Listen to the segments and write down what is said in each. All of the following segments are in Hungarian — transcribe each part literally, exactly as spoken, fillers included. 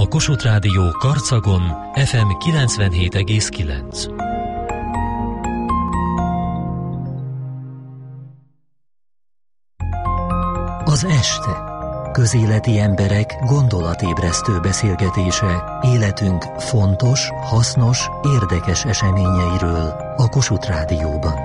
Kossuth Rádió Karcagon ef em kilencvenhét egész kilenc. Az este. Közéleti emberek gondolatébresztő beszélgetése életünk fontos, hasznos, érdekes eseményeiről a Kossuth Rádióban.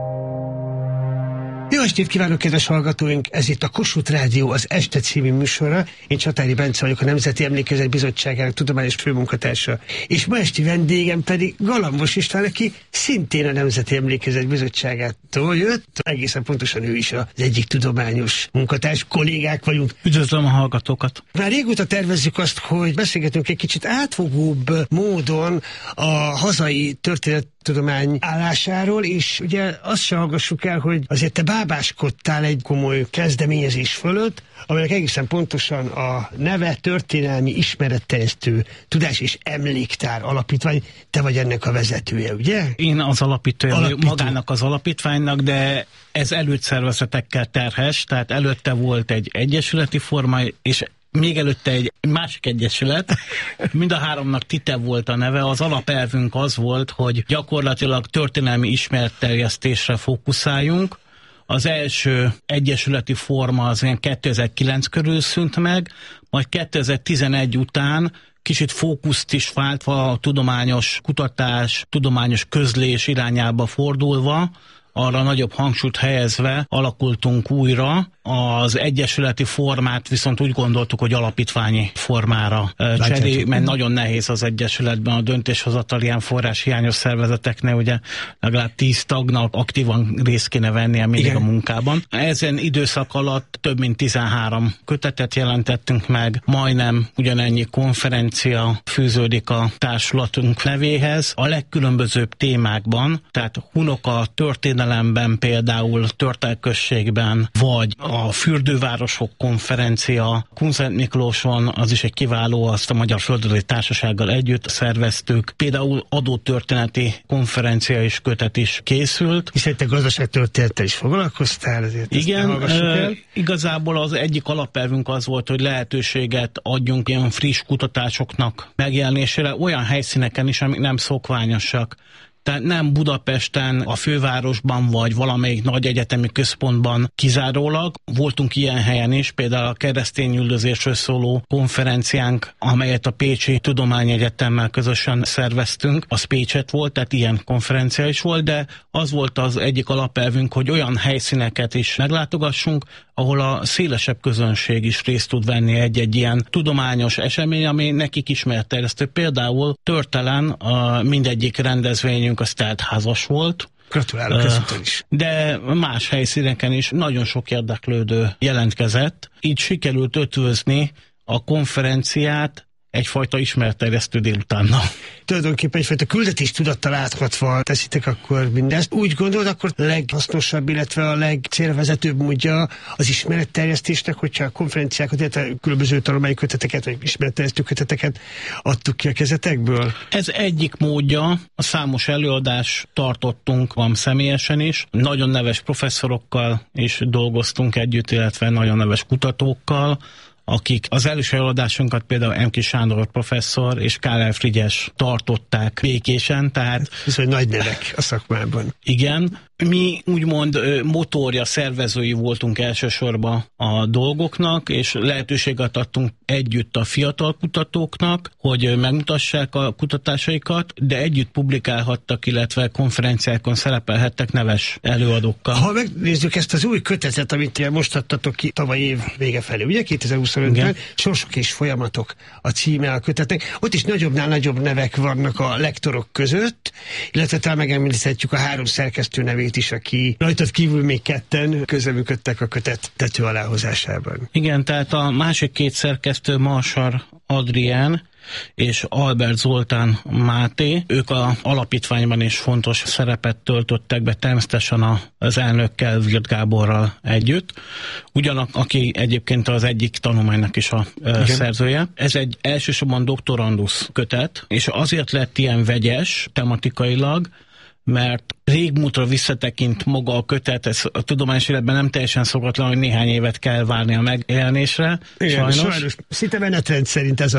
Jó estét kívánok, kedves hallgatóink! Ez itt a Kossuth Rádió, az Este című műsora. Én Csatári Bence vagyok, a Nemzeti Emlékezet Bizottságának tudományos főmunkatársa. És ma esti vendégem pedig Galambos István, aki szintén a Nemzeti Emlékezet Bizottságától jött. Egészen pontosan ő is az egyik tudományos munkatárs, kollégák vagyunk. Üdvözlöm a hallgatókat! Már régóta tervezzük azt, hogy beszélgetünk egy kicsit átfogóbb módon a hazai történet tudomány állásáról, és ugye azt se hallgassuk el, hogy azért te bábáskodtál egy komoly kezdeményezés fölött, aminek egészen pontosan a neve Történelmi Ismeretterjesztő Tudás és Emléktár Alapítvány. Te vagy ennek a vezetője, ugye? Én az alapítója, Alapító. magának az alapítványnak, de ez előszervezetekkel terhes, tehát előtte volt egy egyesületi forma, és még előtte egy másik egyesület, mind a háromnak TITEV volt a neve. Az alapelvünk az volt, hogy gyakorlatilag történelmi ismeretterjesztésre fókuszáljunk. Az első egyesületi forma az ilyen kétezer-kilenc körül szűnt meg, majd kétezer-tizenegy után kicsit fókuszt is váltva a tudományos kutatás, tudományos közlés irányába fordulva, arra nagyobb hangsúlyt helyezve alakultunk újra. Az egyesületi formát viszont úgy gondoltuk, hogy alapítványi formára cserél, mert nagyon nehéz az egyesületben a döntéshozatal ilyen forráshiányos szervezeteknél, ugye legalább tíz tagnak aktívan részt kéne vennie mindig Igen. a munkában. Ezen időszak alatt több mint tizenhárom kötetet jelentettünk meg, majdnem ugyanennyi konferencia fűződik a társulatunk nevéhez. A legkülönbözőbb témákban, tehát hunoka történelemben, például Törtelközségben, vagy a Fürdővárosok konferencia, Kunszent Miklóson, az is egy kiváló, azt a Magyar Földrajzi Társasággal együtt szerveztük. Például adótörténeti konferencia és kötet is készült. Hiszen te gazdaságtörténettel is foglalkoztál, ezért Igen, e, igazából az egyik alapelvünk az volt, hogy lehetőséget adjunk ilyen friss kutatásoknak megjelenésére olyan helyszíneken is, amik nem szokványosak. Tehát nem Budapesten, a fővárosban, vagy valamelyik nagy egyetemi központban kizárólag. Voltunk ilyen helyen is, például a keresztényüldözésről szóló konferenciánk, amelyet a Pécsi Tudományegyetemmel közösen szerveztünk. Az Pécset volt, tehát ilyen konferencia is volt, de az volt az egyik alapelvünk, hogy olyan helyszíneket is meglátogassunk, ahol a szélesebb közönség is részt tud venni egy-egy ilyen tudományos esemény, ami nekik ismeretterjesztő. Például Törtelen a mindegyik rendezvényünk az teltházas volt. Gratulálok uh, ezután is. De más helyszíneken is nagyon sok érdeklődő jelentkezett. Így sikerült ötvözni a konferenciát egyfajta ismeretterjesztő délutánnal. Tulajdonképpen egyfajta küldetéstudattal áthatva teszitek akkor mindezt. Úgy gondolod, akkor a leghasznosabb, illetve a legcélvezetőbb módja az ismeretterjesztésnek, hogyha a konferenciákat, illetve különböző tanulmányi köteteket, vagy ismeretterjesztő köteteket adtuk ki a kezetekből? Ez egyik módja. A számos előadást tartottunk, van személyesen is. Nagyon neves professzorokkal is dolgoztunk együtt, illetve nagyon neves kutatókkal, akik az első előadásunkat például Emki Sándor professzor és Kárel Frigyes tartották békésen, tehát... Viszont nagy nevek a szakmában. Igen. Mi úgymond motorja, szervezői voltunk elsősorban a dolgoknak, és lehetőséget adtunk együtt a fiatal kutatóknak, hogy megmutassák a kutatásaikat, de együtt publikálhattak, illetve konferenciákon szerepelhettek neves előadókkal. Ha megnézzük ezt az új kötetet, amit most adtatok ki tavaly év vége felé, ugye kétezer-huszonötben, Sorsok és folyamatok a címe a kötetnek. Ott is nagyobbnál nagyobb nevek vannak a lektorok között, illetve talán megemlíthetjük a három szerkesztő nevét is, aki rajtad kívül még ketten közreműködtek a kötet tető aláhozásában. Igen, tehát a másik két szerkesztő, Marsar Adrián és Albert Zoltán Máté, ők az alapítványban is fontos szerepet töltöttek be, természetesen az elnökkel, Virt Gáborral együtt. Ugyanak, aki egyébként az egyik tanulmánynak is a Igen. szerzője. Ez egy elsősorban doktorandusz kötet, és azért lett ilyen vegyes tematikailag, mert régmúltra visszatekint maga a kötet, ez a tudományos életben nem teljesen szokatlan, hogy néhány évet kell várni a megjelenésre. Igen, sajnos. sajnos. Szinte menetrend szerint ez a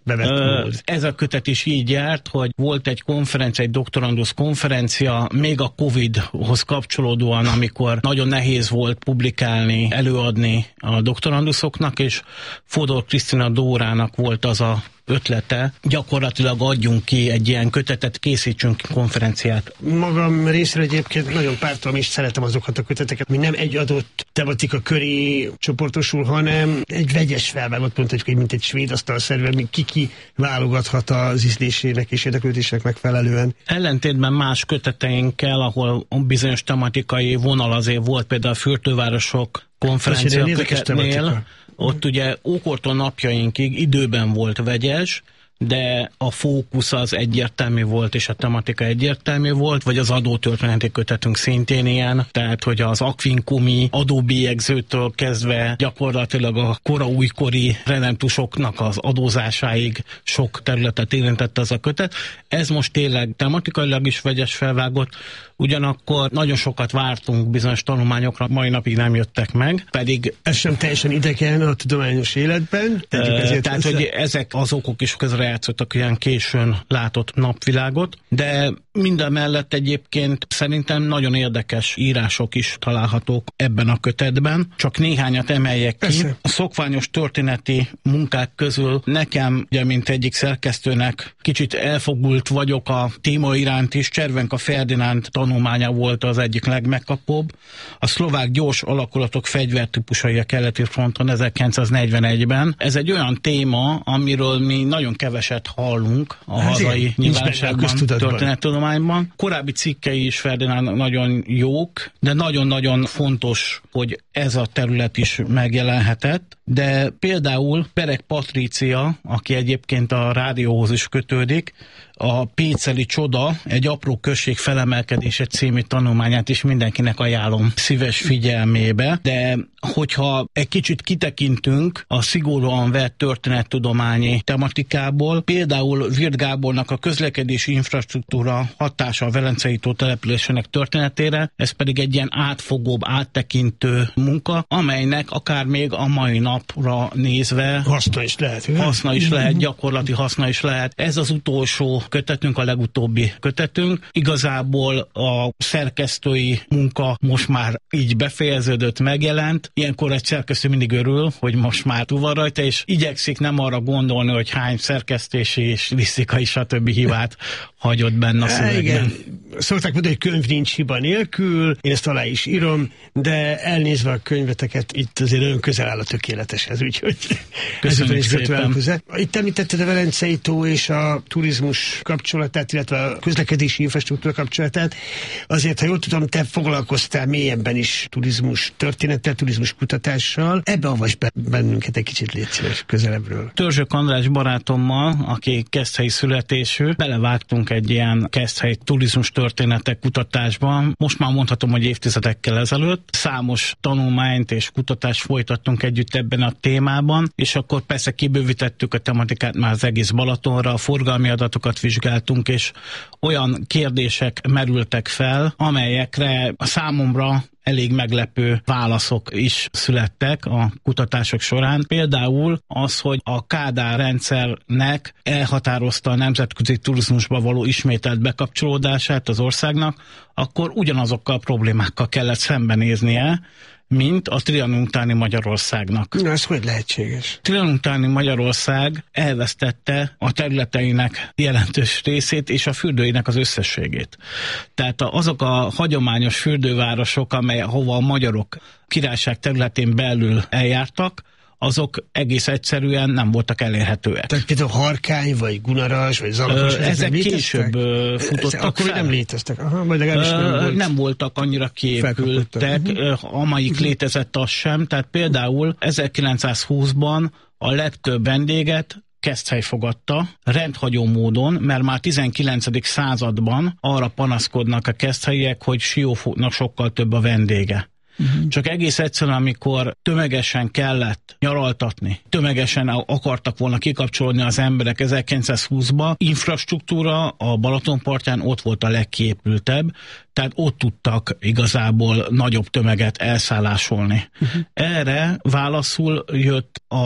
bevett Ö, mód. Ez a kötet is így járt, hogy volt egy konferencia, egy doktorandusz konferencia, még a Covidhoz kapcsolódóan, amikor nagyon nehéz volt publikálni, előadni a doktoranduszoknak, és Fodor Krisztina Dórának volt az a ötlete, gyakorlatilag adjunk ki egy ilyen kötetet, készítsünk konferenciát. Magam részre egyébként nagyon pártolom, és szeretem azokat a köteteket, mi nem egy adott tematika köré csoportosul, hanem egy vegyes felvágott, mondhatjuk, mint egy svéd asztalszerűen, ki-ki válogathat az ízlésének és érdeklődésnek megfelelően. Ellentétben más köteteinkkel, ahol bizonyos tematikai vonal azért volt, például a Fürdővárosok konferencia kötetnél, ott ugye ókortól napjainkig időben volt vegyes, de a fókusz az egyértelmű volt, és a tematika egyértelmű volt, vagy az adótörténeti kötetünk szintén ilyen, tehát hogy az akvinkumi adóbélyegzőtől kezdve gyakorlatilag a kora újkori redentusoknak az adózásáig sok területet érintett az a kötet. Ez most tényleg tematikailag is vegyes felvágott, ugyanakkor nagyon sokat vártunk bizonyos tanulmányokra, mai napig nem jöttek meg, pedig... Ez sem teljesen idegen a tudományos életben. E, tehát, össze... hogy ezek az okok is közrejátszottak, ilyen későn látott napvilágot, de mindemellett egyébként szerintem nagyon érdekes írások is találhatók ebben a kötetben. Csak néhányat emeljek ki. Persze. A szokványos történeti munkák közül nekem, ugye, mint egyik szerkesztőnek kicsit elfogult vagyok a téma iránt is, Cservenka Ferdinánd tanulmánya volt az egyik legmegkapóbb. A szlovák gyors alakulatok fegyvertípusai a keleti fronton ezerkilencszáznegyvenegyben. Ez egy olyan téma, amiről mi nagyon keveset hallunk a ez hazai nyilvánosságban, történettudományban. Korábbi cikkei is Ferdinánd nagyon jók, de nagyon-nagyon fontos, hogy ez a terület is megjelenhetett. De például Pereg Patrícia, aki egyébként a rádióhoz is kötődik, a Péceli Csoda, egy apró község felemelkedése című tanulmányát is mindenkinek ajánlom szíves figyelmébe, de hogyha egy kicsit kitekintünk a szigorúan vett történettudományi tematikából, például Wirth Gábornak a közlekedési infrastruktúra hatása a Velencei tó településének történetére, ez pedig egy ilyen átfogóbb, áttekintő munka, amelynek akár még a mai napra nézve haszna is lehet. Haszna is lehet, gyakorlati haszna is lehet. Ez az utolsó kötetünk, a legutóbbi kötetünk. Igazából a szerkesztői munka most már így befejeződött, megjelent. Ilyenkor egy szerkesztő mindig örül, hogy most már túl van rajta, és igyekszik nem arra gondolni, hogy hány szerkesztési és stilisztikai stb. Hibát hagyott benne a szövegben. Igen. Szokták mondani, hogy könyv nincs hiba nélkül, én ezt alá is írom, de elnézve a könyveteket, itt azért nagyon közel áll a tökéleteshez, úgyhogy köszönjük szépen. Közel. Itt említetted a Velencei tó és a turizmus kapcsolatát, illetve a közlekedési infrastruktúra kapcsolatát. Azért, ha jól tudom, te foglalkoztál mélyebben is turizmus történettel, turizmus kutatással. Ebbe avasd be bennünket egy kicsit, légy szíves, közelebbről. Törzsök András barátommal, aki keszthelyi születésű, belevágtunk egy ilyen keszthelyi turizmus történetek kutatásban. Most már mondhatom, hogy évtizedekkel ezelőtt. Számos tanulmányt és kutatást folytattunk együtt ebben a témában, és akkor persze kibővítettük a tematikát már az egész Balatonra, a forgalmi adatokat vizsgáltunk, és olyan kérdések merültek fel, amelyekre a számomra elég meglepő válaszok is születtek a kutatások során. Például az, hogy a Kádár rendszernek elhatározta a nemzetközi turizmusba való ismételt bekapcsolódását az országnak, akkor ugyanazokkal a problémákkal kellett szembenéznie, mint a Trianon utáni Magyarországnak. Na, ez hogy lehetséges? Trianon utáni Magyarország elvesztette a területeinek jelentős részét és a fürdőinek az összességét. Tehát azok a hagyományos fürdővárosok, amely, hova a magyarok királyság területén belül eljártak, azok egész egyszerűen nem voltak elérhetőek. Tehát például Harkány, vagy Gunaras, vagy Zalatos, Ö, ezek később futottak Akkor fel. nem léteztek. Aha, vagy legalábbis nem, Ö, volt nem voltak annyira kiépültek, uh-huh. amelyik uh-huh. létezett az sem. Tehát például ezerkilencszázhúszban a legtöbb vendéget Keszthely fogadta, rendhagyó módon, mert már tizenkilencedik században arra panaszkodnak a keszthelyiek, hogy Siófoknak sokkal több a vendége. Uh-huh. Csak egész egyszerűen, amikor tömegesen kellett nyaraltatni, tömegesen akartak volna kikapcsolódni az emberek ezerkilencszázhúszban, infrastruktúra a Balatonpartján ott volt a legkiépültebb, tehát ott tudtak igazából nagyobb tömeget elszállásolni. Uh-huh. Erre válaszul jött a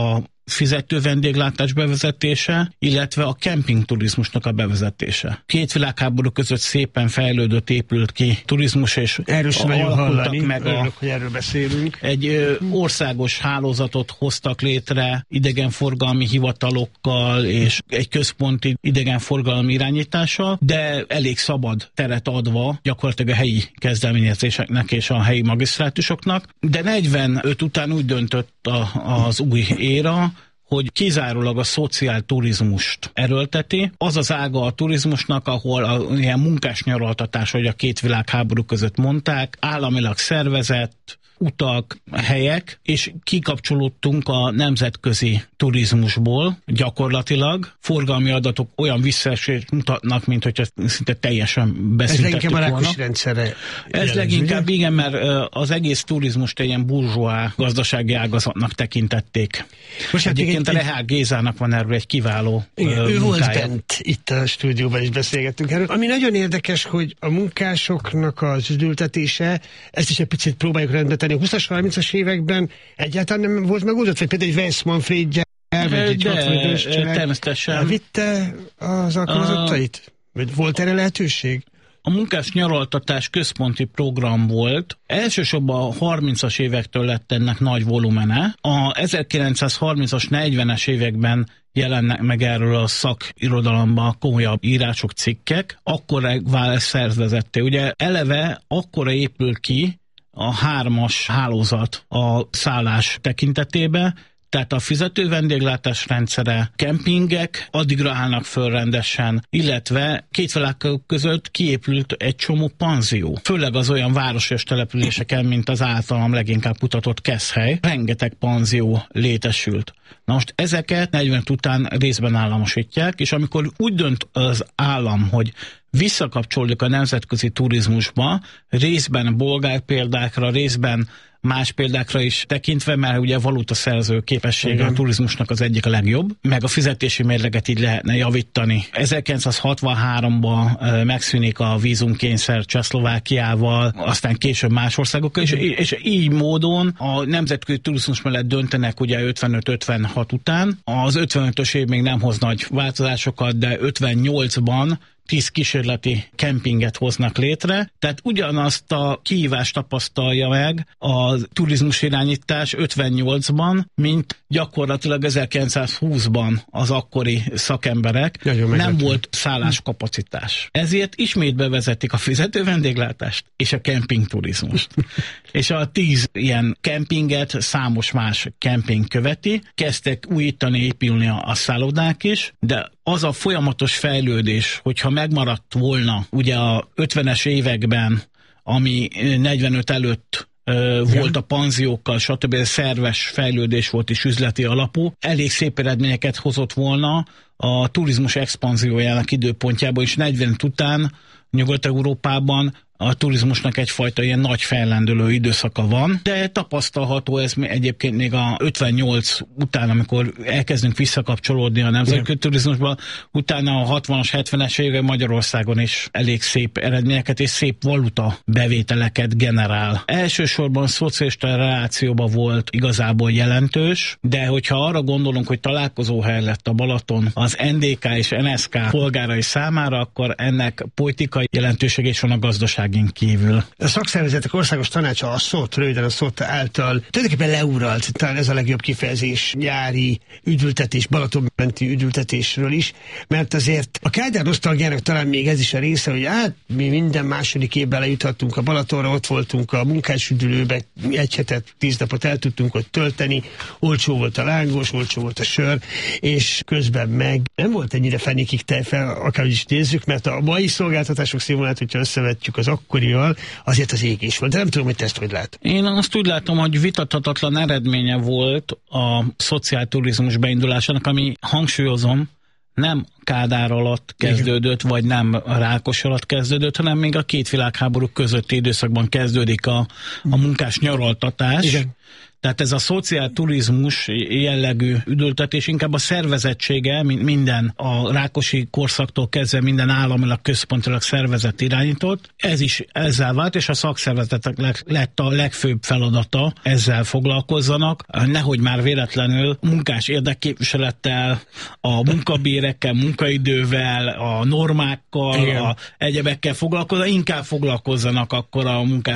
fizető vendéglátás bevezetése, illetve a kempingturizmusnak a bevezetése. Két világháború között szépen fejlődött, épült ki turizmus, és erről sem nagyon hallani, meg örülök, a, hogy erről beszélünk. egy ö, országos hálózatot hoztak létre idegenforgalmi hivatalokkal, és egy központi idegenforgalmi irányítással, de elég szabad teret adva gyakorlatilag a helyi kezdeményezéseknek és a helyi magisztrátusoknak. De negyvenöt után úgy döntött a, az új éra, hogy kizárólag a szociálturizmust erőlteti. Az az ága a turizmusnak, ahol a, ilyen munkásnyaraltatás, hogy a két világháború között mondták, államilag szervezett utak, helyek, és kikapcsolódtunk a nemzetközi turizmusból gyakorlatilag. Forgalmi adatok olyan visszaesést mutatnak, mint hogyha szinte teljesen beszüntettük volna. Ez leginkább a Rákosi rendszerre Ez jellemző, leginkább ugye? igen, mert az egész turizmust egy ilyen burzsóá gazdasági ágazatnak tekintették. Most hát egyébként a Rehák Gézának van erről egy kiváló igen, munkája. ő volt bent, itt a stúdióban is beszélgettünk erről. Ami nagyon érdekes, hogy a munkásoknak az üdültetése, ezt is egy picit próbáljuk rendbe tenni. A huszas, harmincas években egyáltalán nem volt megoldott, vagy például egy Wes Manfredje, vagy egy hatvanötös család természetesen elvitte az alkalmazottait? Vagy volt erre lehetőség? A munkás nyaraltatás központi program volt. Elsősorban a harmincas évektől lett ennek nagy volumene. A ezerkilencszázharmincas, negyvenes években jelennek meg erről a szakirodalomban komolyabb írások, cikkek. Akkor vált szervezetté. Ugye eleve akkora épül ki a hármas hálózat a szállás tekintetében, tehát a fizető vendéglátás rendszere, kempingek addigra állnak föl rendesen, illetve két világháború között kiépült egy csomó panzió. Főleg az olyan városos településeken, mint az általam leginkább kutatott Keszhely. Rengeteg panzió létesült. Na most ezeket negyven után részben államosítják, és amikor úgy dönt az állam, hogy visszakapcsoljuk a nemzetközi turizmusba, részben bolgár példákra, részben más példákra is tekintve, mert ugye a valutaszerző képessége igen. a turizmusnak az egyik a legjobb, meg a fizetési mérleget így lehetne javítani. ezerkilencszázhatvanháromban megszűnik a vízumkényszer Csehszlovákiával, aztán később más országokkal, és, és így módon a nemzetközi turizmus mellett döntenek ugye ötvenöt ötvenhat után. Az ötvenötös év még nem hoz nagy változásokat, de ötvennyolcban tíz kísérleti kempinget hoznak létre, tehát ugyanazt a kihívást tapasztalja meg a turizmus irányítás ötvennyolcban, mint gyakorlatilag ezerkilencszázhúszban az akkori szakemberek. Nagyon nem meglepő. Volt szálláskapacitás. Ezért ismét bevezetik a fizető vendéglátást és a kempingturizmust. És a tíz ilyen kempinget számos más kemping követi. Kezdtek újítani, épülni a, a szállodák is, de az a folyamatos fejlődés, hogyha megmaradt volna ugye a ötvenes években, ami negyvenöt előtt ö, volt a panziókkal, stb. Szerves fejlődés volt és üzleti alapú, elég szép eredményeket hozott volna a turizmus expanziójának időpontjában, és negyvenöt után Nyugat-Európában a turizmusnak egyfajta ilyen nagy fellendülő időszaka van, de tapasztalható ez egyébként még a ötvennyolc után, amikor elkezdünk visszakapcsolódni a nemzetközi turizmusba, utána a hatvanas, hetvenes évek Magyarországon is elég szép eredményeket és szép valuta bevételeket generál. Elsősorban szocialista relációban volt igazából jelentős, de hogyha arra gondolunk, hogy találkozóhely lett a Balaton az en dé ká és en es ká polgárai számára, akkor ennek politikai jelentősége is van a gazdaság kívül. A szakszervezetek országos tanácsa, a szot, röviden a szot által tulajdonképpen leuralt, talán ez a legjobb kifejezés, nyári üdültetés, Balatonmenti üdültetésről is, mert azért a Kádár nosztalgiának talán még ez is a része, hogy hát mi minden második évben lejuthattunk a Balatonra, ott voltunk a munkásüdülőbe, egy hetet, tíz napot el tudtunk ott tölteni, olcsó volt a lángos, olcsó volt a sör, és közben meg nem volt ennyire fenékig tejfel, akárhogy is nézzük, mert a mai szolgáltatások színvonalát, hogyha összevetjük az akkorival, azért az égés volt. De nem tudom, hogy te ezt hogy lát. Én azt úgy látom, hogy vitathatatlan eredménye volt a szociálturizmus beindulásának, ami, hangsúlyozom, nem Kádár alatt kezdődött, vagy nem Rákos alatt kezdődött, hanem még a két világháború közötti időszakban kezdődik a, a munkás nyaraltatás. Igen. Tehát ez a szociálturizmus jellegű üdültetés inkább a szervezettsége, mint minden a Rákosi korszaktól kezdve minden államilag központilag szervezet irányított. Ez is ezzel vált, és a szakszervezetek lett a legfőbb feladata, ezzel foglalkozzanak. Nehogy már véletlenül munkás érdekképviselettel, a munkabérekkel, munkaidővel, a normákkal, a egyebekkel foglalkozzanak, inkább foglalkozzanak akkor a munkás